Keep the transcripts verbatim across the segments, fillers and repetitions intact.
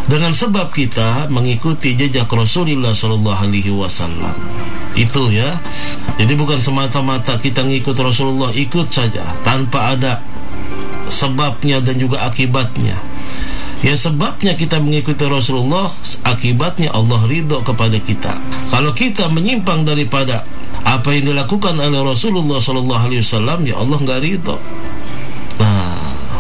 dengan sebab kita mengikuti jejak Rasulullah Sallallahu Alaihi Wasallam. Itu ya. Jadi bukan semata-mata kita ngikut Rasulullah, ikut saja tanpa ada sebabnya dan juga akibatnya. Ya, sebabnya kita mengikuti Rasulullah, akibatnya Allah ridho kepada kita. Kalau kita menyimpang daripada apa yang dilakukan oleh Rasulullah Sallallahu Alaihi Wasallam, ya Allah nggak ridho. Nah,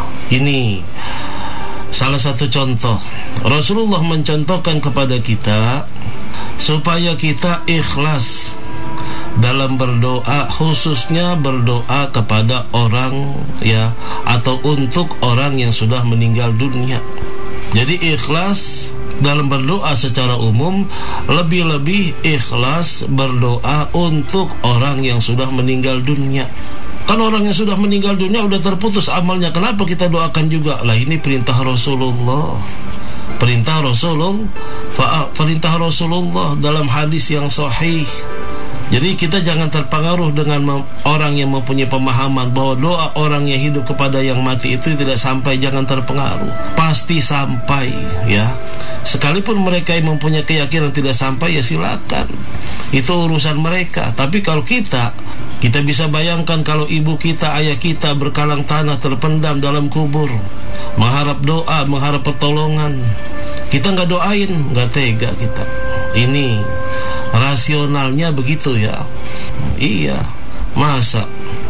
ini salah satu contoh. Rasulullah mencontohkan kepada kita supaya kita ikhlas dalam berdoa, khususnya berdoa kepada orang ya, atau untuk orang yang sudah meninggal dunia. Jadi ikhlas dalam berdoa secara umum, lebih-lebih ikhlas berdoa untuk orang yang sudah meninggal dunia. Kan orang yang sudah meninggal dunia udah terputus amalnya, kenapa kita doakan juga? Lah, ini perintah Rasulullah. Perintah Rasulullah, perintah Rasulullah dalam hadis yang sahih. Jadi kita jangan terpengaruh dengan orang yang mempunyai pemahaman bahwa doa orang yang hidup kepada yang mati itu tidak sampai. Jangan terpengaruh, pasti sampai ya. Sekalipun mereka yang mempunyai keyakinan tidak sampai, ya silakan, itu urusan mereka. Tapi kalau kita Kita bisa bayangkan kalau ibu kita, ayah kita berkalang tanah terpendam dalam kubur, mengharap doa, mengharap pertolongan. Kita nggak doain, nggak tega kita. Ini rasionalnya begitu ya. Iya, masa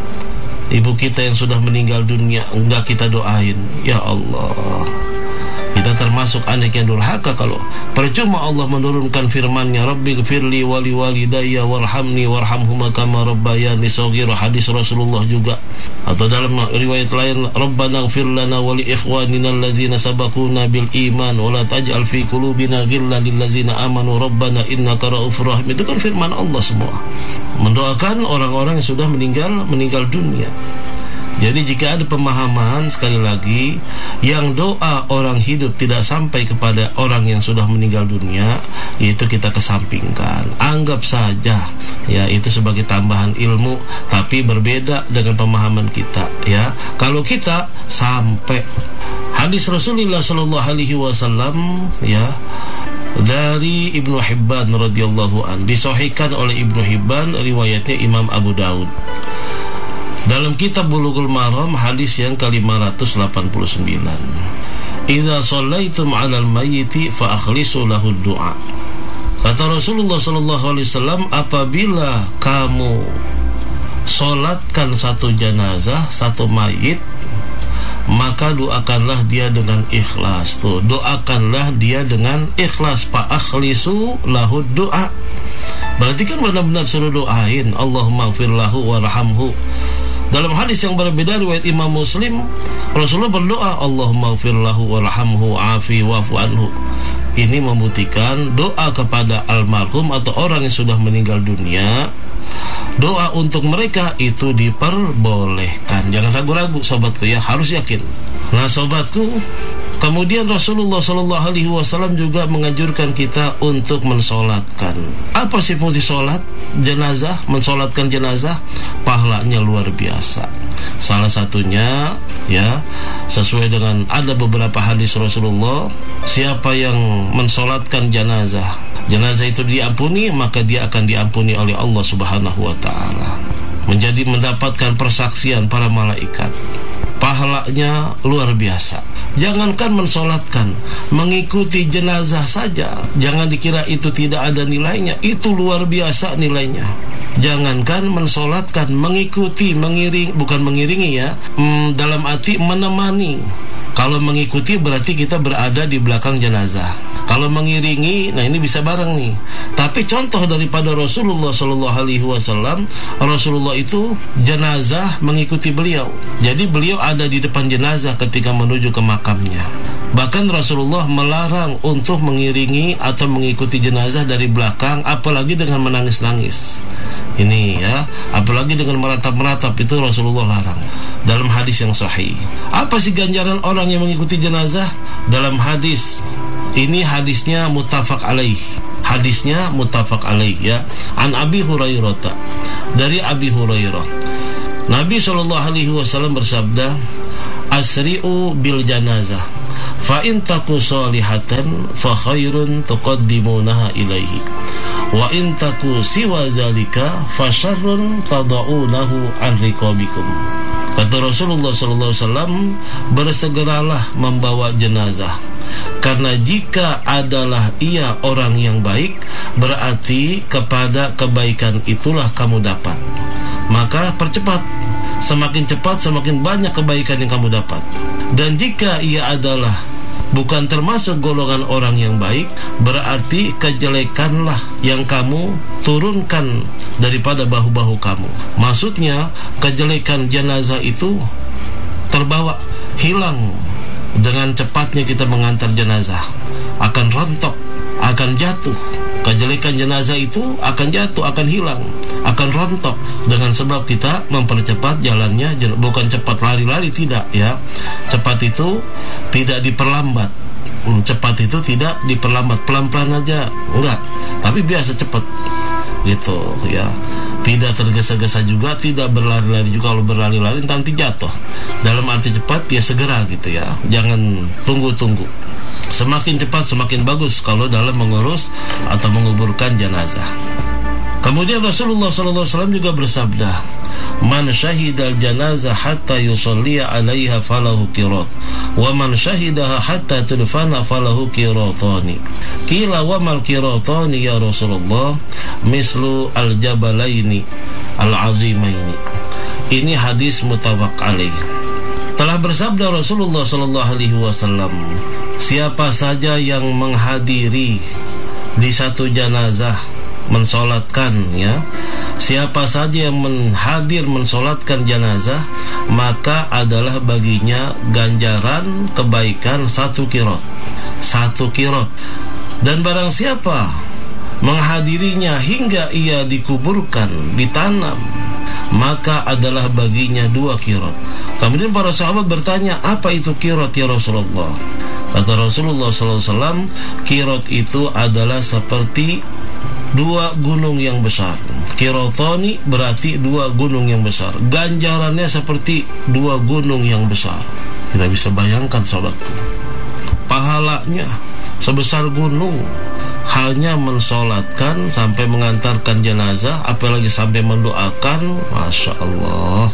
ibu kita yang sudah meninggal dunia nggak kita doain? Ya Allah, kita termasuk anak yang durhaka kalau percuma Allah menurunkan firman-Nya, Rabbi gfirli wali walidayya warhamni warhamhuma kama rabbayani shaghira, hadis Rasulullah juga. Atau dalam riwayat lain, Rabbana gfir lana wa li ikhwanina allazina sabaquna bil iman wa la taj'al fi qulubina ghillan lil ladzina amanu rabbana innaka ra'ufur rahim. Itu kan firman Allah semua, mendoakan orang-orang yang sudah meninggal meninggal dunia. Jadi jika ada pemahaman, sekali lagi, yang doa orang hidup tidak sampai kepada orang yang sudah meninggal dunia, itu kita kesampingkan, anggap saja ya itu sebagai tambahan ilmu, tapi berbeda dengan pemahaman kita ya. Kalau kita sampai hadis Rasulullah Sallallahu Alaihi Wasallam ya, dari Ibnu Hibban radhiyallahu an, disahihkan oleh Ibnu Hibban, riwayatnya Imam Abu Daud. Dalam kitab Bulughul Maram, hadis yang ke lima ratus delapan puluh sembilan, idza shallaitum 'alal mayyiti fa akhlisu lahu du'a. Kata Rasulullah sallallahu alaihi wasallam, apabila kamu salatkan satu jenazah, satu mayit, maka doakanlah dia dengan ikhlas. Tuh, doakanlah dia dengan ikhlas. Fa akhlisu lahu du'a. Berarti kan benar-benar suruh doain, Allahumma ighfir lahu warhamhu. Dalam hadis yang berbeda riwayat Imam Muslim, Rasulullah berdoa, Allahumma ighfir lahu warhamhu afi wa'fu anhu. Ini membuktikan doa kepada almarhum atau orang yang sudah meninggal dunia, doa untuk mereka itu diperbolehkan. Jangan ragu-ragu sobatku ya, harus yakin. Nah sobatku, kemudian Rasulullah Sallallahu Alaihi Wasallam juga menganjurkan kita untuk mensolatkan. Apa sih fungsi solat jenazah? Mensolatkan jenazah, pahalanya luar biasa. Salah satunya ya, sesuai dengan ada beberapa hadis Rasulullah, siapa yang mensolatkan jenazah, jenazah itu diampuni, maka dia akan diampuni oleh Allah Subhanahu Wa Taala, menjadi mendapatkan persaksian para malaikat. Pahalanya luar biasa. Jangankan mensolatkan, mengikuti jenazah saja, jangan dikira itu tidak ada nilainya. Itu luar biasa nilainya. Jangankan mensolatkan, mengikuti, mengiring, bukan mengiringi ya, hmm, dalam arti menemani. Kalau mengikuti berarti kita berada di belakang jenazah. Kalau mengiringi, nah ini bisa bareng nih. Tapi contoh daripada Rasulullah Sallallahu Alaihi Wasallam, Rasulullah itu jenazah mengikuti beliau. Jadi beliau ada di depan jenazah ketika menuju ke makamnya. Bahkan Rasulullah melarang untuk mengiringi atau mengikuti jenazah dari belakang, apalagi dengan menangis-nangis. Ini ya, apalagi dengan meratap-meratap, itu Rasulullah larang dalam hadis yang sahih. Apa sih ganjaran orang yang mengikuti jenazah? Dalam hadis ini, hadisnya muttafaq alaih. Hadisnya muttafaq alaih ya. An Abi Hurairah, dari Abi Hurairah, Nabi Shallallahu Alaihi Wasallam bersabda, asri'u bil janazah fa in taku salihatan fa khairun tuqaddimunaha ilaihi wa in taku siwa zalika fa syarrun tad'unahu an riqabikum. Kata Rasulullah sallallahu alaihi wasallam, bersegeralah membawa jenazah, karena jika adalah ia orang yang baik, berarti kepada kebaikan itulah kamu dapat. Maka percepat, semakin cepat semakin banyak kebaikan yang kamu dapat. Dan jika ia adalah bukan termasuk golongan orang yang baik, berarti kejelekanlah yang kamu turunkan daripada bahu-bahu kamu. Maksudnya kejelekan jenazah itu terbawa, hilang dengan cepatnya kita mengantar jenazah, akan rontok, akan jatuh. Kejelekan jenazah itu akan jatuh, akan hilang, akan rontok dengan sebab kita mempercepat jalannya. Bukan cepat lari-lari, tidak ya. Cepat itu tidak diperlambat. Cepat itu tidak diperlambat, pelan-pelan aja, enggak, tapi biasa cepat gitu ya. Tidak tergesa-gesa juga, tidak berlari-lari juga. Kalau berlari-lari nanti jatuh. Dalam arti cepat ya segera gitu ya, jangan tunggu-tunggu. Semakin cepat semakin bagus kalau dalam mengurus atau menguburkan jenazah. Kemudian Rasulullah sallallahu alaihi wasallam juga bersabda, man syahidal janazah hatta yusalliya alaiha falahu qirat, wa man syahidaha hatta tudfana falahu qiratani. Qila wa mal qiratani ya Rasulullah? Mislu al-jabalaini al-azimaini. Ini hadis muttafaq alaih. Telah bersabda Rasulullah sallallahu alaihi wasallam, siapa saja yang menghadiri di satu jenazah mensolatkan ya, siapa saja yang menghadir mensolatkan jenazah, maka adalah baginya ganjaran kebaikan satu kirot, satu kirot. Dan barang siapa menghadirinya hingga ia dikuburkan, ditanam, maka adalah baginya dua kirot. Kemudian para sahabat bertanya, apa itu kirot ya Rasulullah? Kata Rasulullah sallallahu alaihi wasallam, kirot itu adalah seperti dua gunung yang besar. Kirotoni berarti dua gunung yang besar. Ganjarannya seperti dua gunung yang besar. Kita bisa bayangkan sahabatku, pahalanya sebesar gunung. Hanya mensolatkan sampai mengantarkan jenazah, apalagi sampai mendoakan, Masya Allah.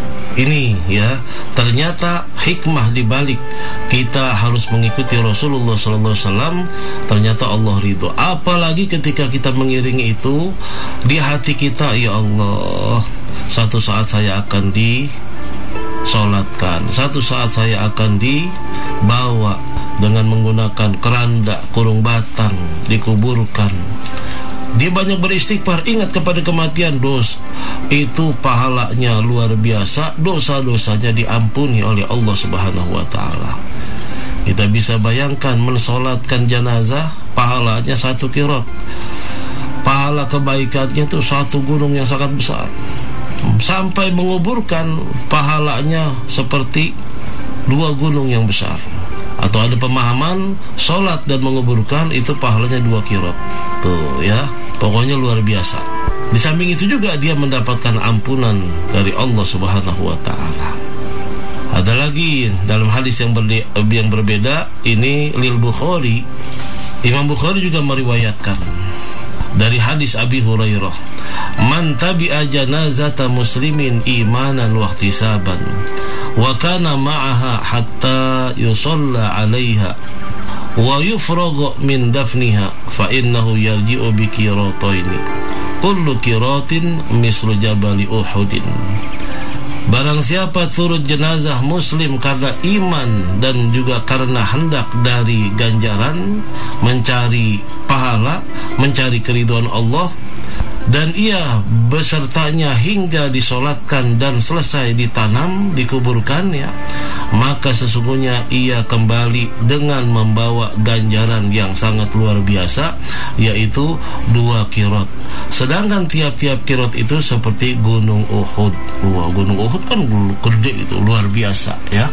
Ini ya, ternyata hikmah dibalik kita harus mengikuti Rasulullah sallallahu alaihi wasallam. Ternyata Allah ridho. Apalagi ketika kita mengiringi itu di hati kita, ya Allah, satu saat saya akan disolatkan, satu saat saya akan dibawa dengan menggunakan keranda kurung batang, dikuburkan. Dia banyak beristighfar, ingat kepada kematian. Dos itu pahalanya luar biasa, dosa-dosanya diampuni oleh Allah Subhanahu wa taala. Kita bisa bayangkan mensolatkan jenazah, pahalanya satu kirot. Pahala kebaikannya itu satu gunung yang sangat besar. Sampai menguburkan, pahalanya seperti dua gunung yang besar. Atau ada pemahaman solat dan menguburkan itu pahalanya dua kirot. Tuh ya, pokoknya luar biasa. Di samping itu juga dia mendapatkan ampunan dari Allah Subhanahu wa taala. Ada lagi dalam hadis yang, berde- yang berbeda, ini lil Bukhari. Imam Bukhari juga meriwayatkan dari hadis Abi Hurairah, man tabi'a janazata muslimin imanan wa ihtisaban wa kana ma'aha hatta yusalla 'alaiha wa yufraghu min dafniha fa innahu yarji'u bi qirataini kullu qiratin mislu jabali Uhudin. Barang siapa turut jenazah muslim karena iman dan juga karena hendak dari ganjaran, mencari pahala, mencari keridhaan Allah, dan ia besertanya hingga disolatkan dan selesai ditanam, dikuburkannya, maka sesungguhnya ia kembali dengan membawa ganjaran yang sangat luar biasa, yaitu dua kirot. Sedangkan tiap-tiap kirot itu seperti gunung Uhud. Wah, gunung Uhud kan gede itu, luar biasa ya.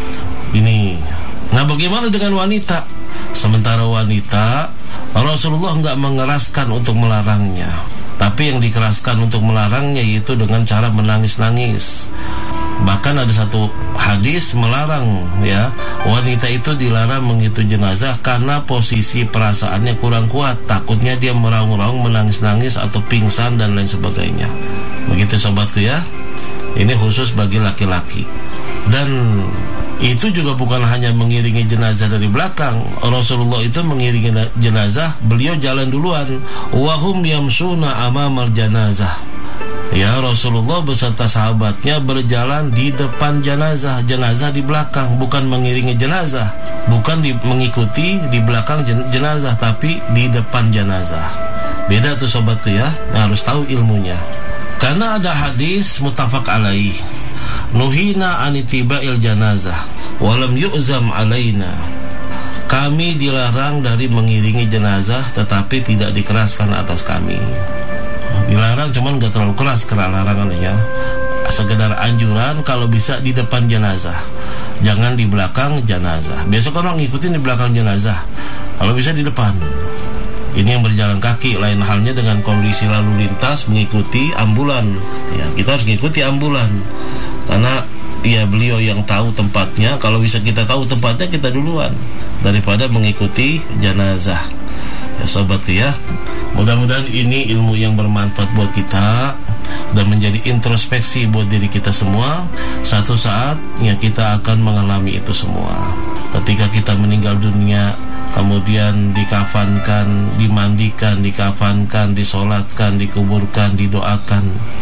Ini. Nah, bagaimana dengan wanita? Sementara wanita, Rasulullah enggak mengeraskan untuk melarangnya, tapi yang dikeraskan untuk melarangnya yaitu dengan cara menangis-nangis. Bahkan ada satu hadis melarang, ya, wanita itu dilarang menghitung jenazah karena posisi perasaannya kurang kuat, takutnya dia meraung-raung, menangis-nangis atau pingsan dan lain sebagainya. Begitu sobatku ya. Ini khusus bagi laki-laki. Dan itu juga bukan hanya mengiringi jenazah dari belakang. Rasulullah itu mengiringi jenazah, beliau jalan duluan. Wahum yamsuna amamal janazah. Ya, Rasulullah beserta sahabatnya berjalan di depan jenazah, jenazah di belakang, bukan mengiringi jenazah, bukan di, mengikuti di belakang jenazah, tapi di depan jenazah. Beda tuh sobatku ya, harus tahu ilmunya. Karena ada hadis muttafaq alaih, nuhina anitiba'il janazah walam yu'zam alaina. Kami dilarang dari mengiringi jenazah, tetapi tidak dikeraskan atas kami. Dilarang cuman gak terlalu keras karena larangannya, sekedar anjuran kalau bisa di depan jenazah, jangan di belakang jenazah. Biasa orang ngikutin di belakang jenazah, kalau bisa di depan. Ini yang berjalan kaki, lain halnya dengan kondisi lalu lintas mengikuti ambulan. Ya, kita harus mengikuti ambulan karena ya beliau yang tahu tempatnya. Kalau bisa kita tahu tempatnya, kita duluan daripada mengikuti jenazah. Ya sobatku ya, mudah-mudahan ini ilmu yang bermanfaat buat kita dan menjadi introspeksi buat diri kita semua. Satu saat ya kita akan mengalami itu semua. Ketika kita meninggal dunia, kemudian dikafankan, dimandikan, dikafankan, disolatkan, dikuburkan, didoakan.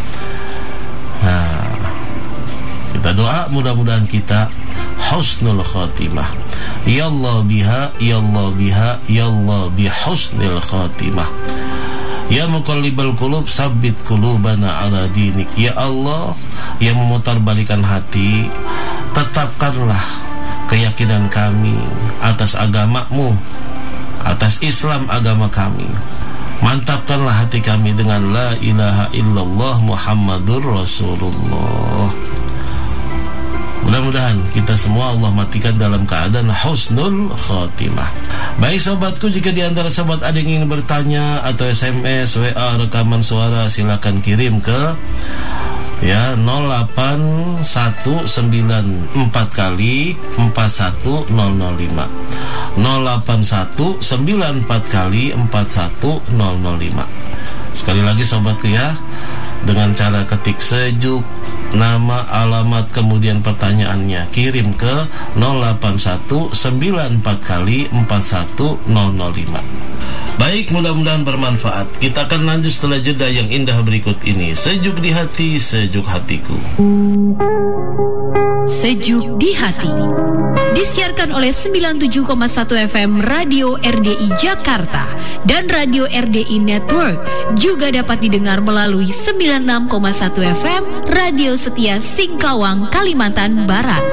Nah, kita doa mudah-mudahan kita husnul khatimah. Ya Allah biha, ya Allah biha, ya Allah bihusnil khatimah. Ya muqallibal qulub, sabbit qulubana ala dinik. Ya Allah yang memutarbalikan hati, tetapkanlah keyakinan kami atas agamamu, atas Islam agama kami. Mantapkanlah hati kami dengan la ilaha illallah Muhammadur Rasulullah. Mudah-mudahan kita semua Allah matikan dalam keadaan husnul khatimah. Baik sobatku, jika di antara sobat ada yang ingin bertanya atau S M S, W A, rekaman suara, silakan kirim ke ya nol delapan satu sembilan empat kali empat satu nol nol lima nol delapan satu sembilan empat kali empat satu nol nol lima. Sekali lagi sobatku ya, dengan cara ketik sejuk, nama, alamat, kemudian pertanyaannya, kirim ke nol delapan satu sembilan empat kali empat satu nol nol lima. Baik, mudah-mudahan bermanfaat. Kita akan lanjut setelah jeda yang indah berikut ini. Sejuk di hati, sejuk hatiku. Sejuk di hati disiarkan oleh sembilan puluh tujuh koma satu F M Radio R D I Jakarta dan Radio R D I Network. Juga dapat didengar melalui sembilan puluh enam koma satu F M Radio Setia Singkawang, Kalimantan Barat.